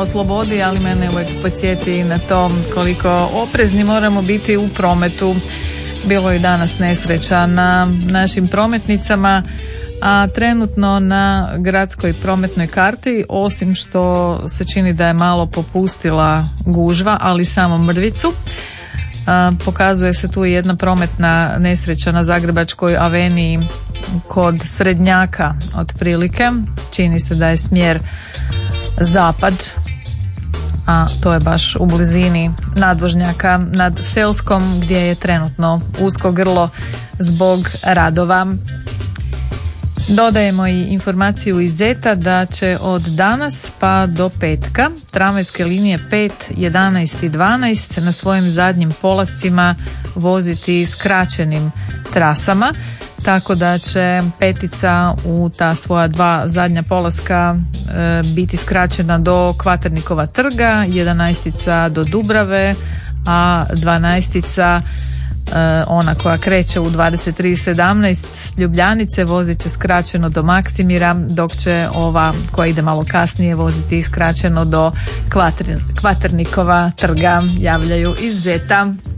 o slobodi, ali mene uvijek podsjeti na to koliko oprezni moramo biti u prometu. Bilo je danas nesreća na našim prometnicama, a trenutno na gradskoj prometnoj karti, osim što se čini da je malo popustila gužva, ali samo mrvicu, pokazuje se tu jedna prometna nesreća na Zagrebačkoj aveniji kod Srednjaka otprilike. Čini se da je smjer zapad, a to je baš u blizini nadvožnjaka nad Selskom, gdje je trenutno usko grlo zbog radova. Dodajemo i informaciju iz Zeta da će od danas pa do petka tramvajske linije 5, 11 i 12 na svojim zadnjim polascima voziti skraćenim trasama, tako da će petica u ta svoja dva zadnja polaska biti skraćena do Kvaternikova trga, 11 do Dubrave, a 12 ona koja kreće u 23:17 s Ljubljanice vozit će skraćeno do Maksimira, dok će ova koja ide malo kasnije voziti skraćeno do Kvaternikova trga, javljaju iz Zeta.